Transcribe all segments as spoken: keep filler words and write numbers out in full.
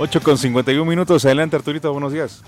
ocho con cincuenta y un minutos. Adelante, Arturito, buenos días.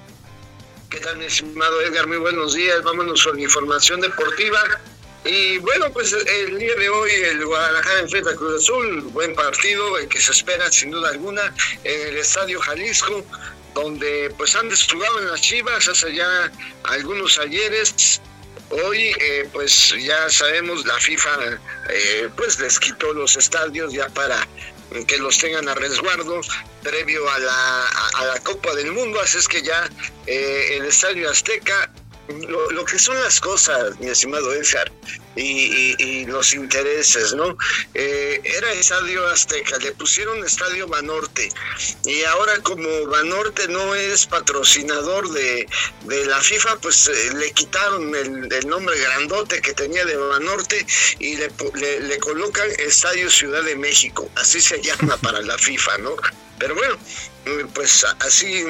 ¿Qué tal, mi estimado Edgar? Muy buenos días. Vámonos con información deportiva. Y bueno, pues el día de hoy el Guadalajara enfrenta a Cruz Azul. Buen partido, el que se espera sin duda alguna en el Estadio Jalisco, donde pues han desjugado en las Chivas hace ya algunos ayeres. Hoy eh, pues ya sabemos, la FIFA eh, pues les quitó los estadios ya para que los tengan a resguardo previo a la, a la Copa del Mundo, así es que ya eh, el Estadio Azteca, lo, lo que son las cosas, mi estimado Edgar, y, y, y los intereses, ¿no? Eh, era Estadio Azteca, le pusieron Estadio Banorte, y ahora como Banorte no es patrocinador de, de la FIFA, pues eh, le quitaron el, el nombre grandote que tenía de Banorte y le, le, le colocan Estadio Ciudad de México, así se llama para la FIFA, ¿no? Pero bueno, pues así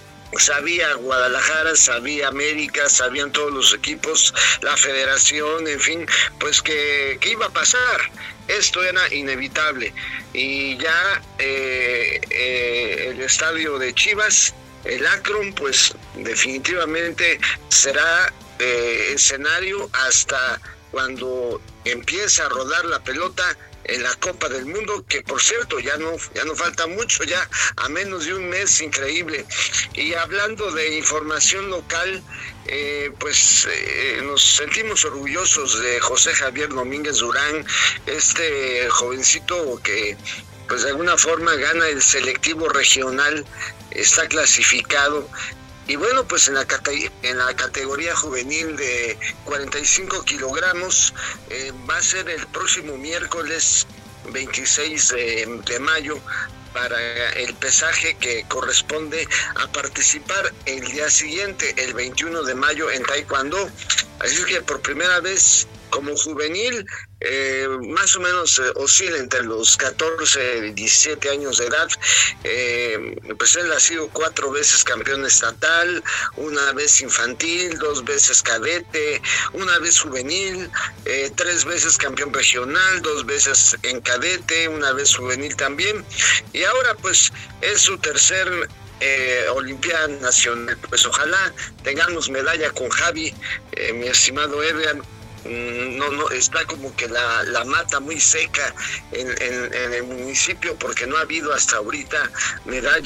sabía Guadalajara, sabía América, sabían todos los equipos, la federación, en fin, pues que, que iba a pasar. Esto era inevitable. Y ya eh, eh, el estadio de Chivas, el Akron, pues definitivamente será eh, escenario hasta cuando empiece a rodar la pelota en la Copa del Mundo, que por cierto ya no ya no falta mucho, ya a menos de un mes, increíble. Y hablando de información local, eh, pues eh, nos sentimos orgullosos de José Javier Domínguez Durán, este jovencito que pues de alguna forma gana el selectivo regional, está clasificado. Y bueno, pues en la, cate- en la categoría juvenil de cuarenta y cinco kilogramos eh, va a ser el próximo miércoles veintiséis de, de mayo para el pesaje que corresponde a participar el día siguiente, el veintiuno de mayo, en Taekwondo. Así que por primera vez como juvenil, eh, más o menos eh, oscila entre los catorce y diecisiete años de edad. Eh, pues él ha sido cuatro veces campeón estatal, una vez infantil, dos veces cadete, una vez juvenil, eh, tres veces campeón regional, dos veces en cadete, una vez juvenil también. Y ahora pues es su tercer Eh, Olimpiada Nacional. Pues ojalá tengamos medalla con Javi, eh, mi estimado Edgar. No, no, está como que la, la mata muy seca en, en, en el municipio porque no ha habido hasta ahorita medalla